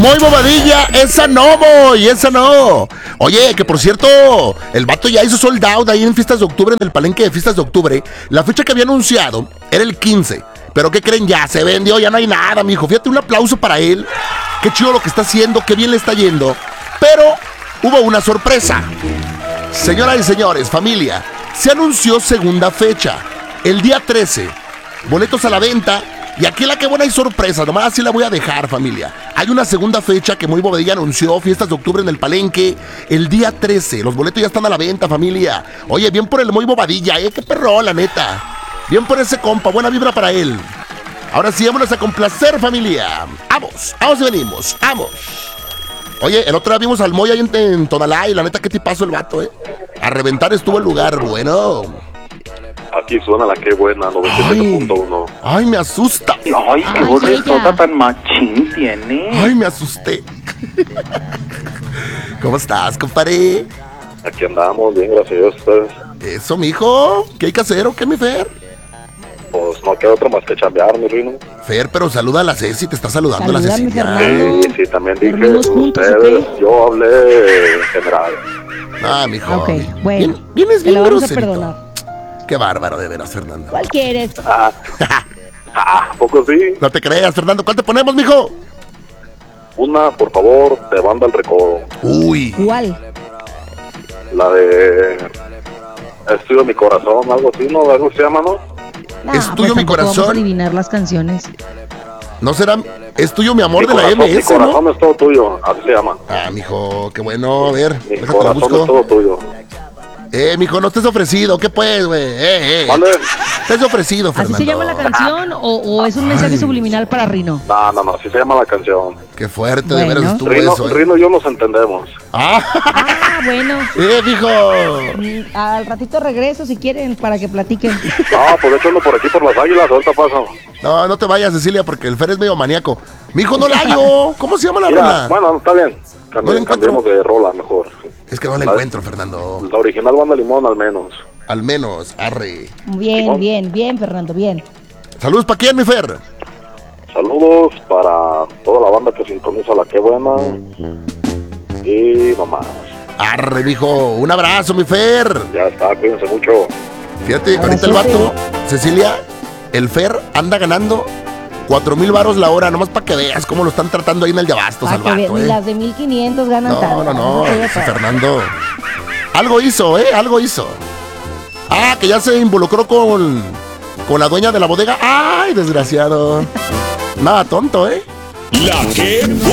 Muy bobadilla, esa no, boy, esa no. Oye, que por cierto, el vato ya hizo sold out ahí en Fiestas de Octubre, en el palenque de Fiestas de Octubre. La fecha que había anunciado era el 15. Pero ¿qué creen? Ya se vendió, ya no hay nada, mijo. Fíjate, un aplauso para él. Qué chido lo que está haciendo, qué bien le está yendo. Pero hubo una sorpresa. Señoras y señores, familia, se anunció segunda fecha, el día 13. Boletos a la venta. Y aquí la que buena hay sorpresa, nomás así la voy a dejar, familia. Hay una segunda fecha que Muy Bobadilla anunció, Fiestas de Octubre en el Palenque, el día 13. Los boletos ya están a la venta, familia. Oye, bien por el Muy Bobadilla, qué perro, la neta. Bien por ese compa, buena vibra para él. Ahora sí, vámonos a complacer, familia. Vamos, vamos y venimos, vamos. Oye, el otro día vimos al Moy ahí en Tonalá y la neta, qué tipazo el vato, A reventar estuvo el lugar, bueno. Aquí suena la que buena, 97.1. Ay, me asusta. Ay, qué bolesota tan machín tiene. Ay, me asusté. ¿Cómo estás, compadre? Aquí andamos, bien, gracias a Dios, ustedes. Eso, mijo. ¿Qué hay que hacer o qué, mi Fer? Pues no queda otra más que chambear, mi Rino. Fer, pero saluda a la Ceci, te está saludando la Cecilia. Sí, también dije ustedes, yo hablé en general. Ah, mijo. Ok, bueno. Vienes te bien la vamos a groserito. perdonar. Qué bárbaro, de veras, Fernando. ¿Cuál quieres? ¿Poco sí? No te creas, Fernando. ¿Cuál te ponemos, mijo? Una, por favor, de Banda El Recodo. Uy. ¿Cuál? La de Estudio Mi Corazón, algo así, ¿no? Algo se llama, ¿no? ¿Es tuyo mi Vamos a corazón? adivinar las canciones. ¿No será Es tuyo mi amor Mi de la corazón, MS, mi corazón no? es todo tuyo, así se llama. Ah, mijo, qué bueno. A ver, Mi déjate la corazón es busco. todo tuyo. Mijo, no estés ofrecido. ¿Qué pues, güey? ¿Vale? Estés ofrecido, Fernando. ¿Así se llama la canción o es un mensaje subliminal para Rino? No, así se llama la canción. Qué fuerte, de Bueno. veras estuvo Rino, eso, Rino y yo nos entendemos. Ah, bueno. Mijo. Al ratito regreso si quieren para que platiquen. No, pues de hecho ando por aquí por las Águilas, ahorita paso. No, no te vayas, Cecilia, porque el Fer es medio maníaco. Mijo, no la hallo. ¿Cómo se llama la Mira, rola? bueno, está bien. No la encuentro. Cambiemos de rola mejor. Es que no la encuentro, Fernando. La original Banda Limón al menos. Al menos, arre. Bien, Fernando, bien. Saludos, ¿para quién, mi Fer? Saludos para toda la banda que sintoniza La Que Buena. Y nomás. Arre, mijo. Un abrazo, mi Fer. Ya está, cuídense mucho. Fíjate, ahorita el vato, Cecilia, el Fer anda ganando 4,000 varos la hora, nomás para que veas cómo lo están tratando ahí en el de Abastos al Para que vato, ni las de 1,500 ganan tanto. No, te ese Fernando. Algo hizo, algo hizo. Ah, que ya se involucró con la dueña de la bodega. Ay, desgraciado. Nada tonto, La Que Buena.